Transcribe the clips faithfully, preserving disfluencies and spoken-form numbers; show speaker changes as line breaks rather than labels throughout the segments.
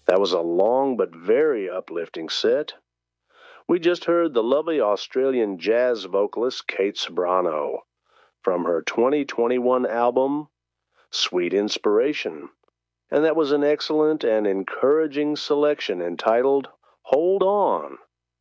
That was a long but very uplifting set. We just heard the lovely Australian jazz vocalist Kate Ceberano from her twenty twenty-one album, Sweet Inspiration. And that was an excellent and encouraging selection entitled Hold On.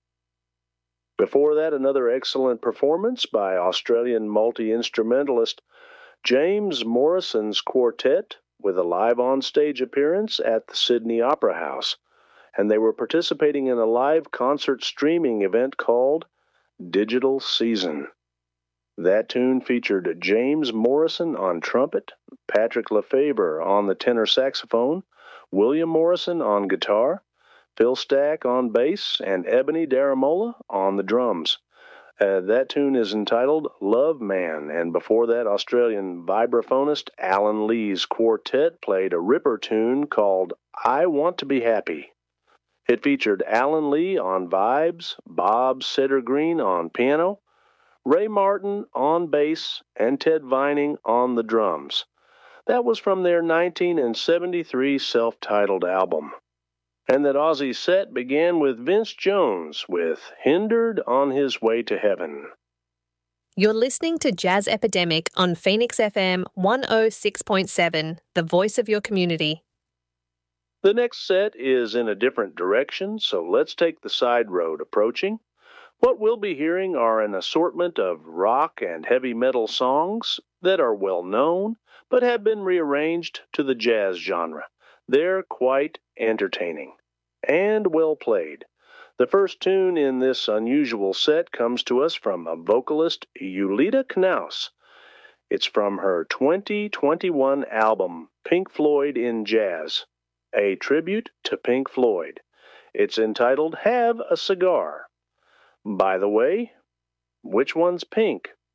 Before that, another excellent performance by Australian multi-instrumentalist James Morrison's quartet with a live on-stage appearance at the Sydney Opera House, and they were participating in a live concert streaming event called Digital Season. That tune featured James Morrison on trumpet, Patrick Lefebvre on the tenor saxophone, William Morrison on guitar, Phil Stack on bass, and Ebony Daramola on the drums. Uh, that tune is entitled Love Man, and before that, Australian vibraphonist Alan Lee's quartet played a ripper tune called I Want to Be Happy. It featured Alan Lee on vibes, Bob Setter-Green on piano, Ray Martin on bass, and Ted Vining on the drums. That was from their nineteen seventy-three self-titled album. And that Aussie set began with Vince Jones with Hindered on His Way to Heaven.
You're listening to Jazz Epidemic on Phoenix F M one oh six point seven, the voice of your community.
The next set is in a different direction, so let's take the side road approaching. What we'll be hearing are an assortment of rock and heavy metal songs that are well known, but have been rearranged to the jazz genre. They're quite entertaining and well played. The first tune in this unusual set comes to us from a vocalist, Yulita Knaus. It's from her twenty twenty-one album, Pink Floyd in Jazz, a tribute to Pink Floyd. It's entitled Have a Cigar. By the way, which one's pink?